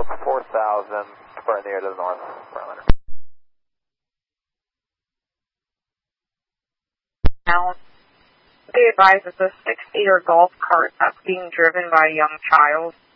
4,000, burn the air to the north, perimeter. Now, be advised that the 6-seater golf cart that's being driven by a young child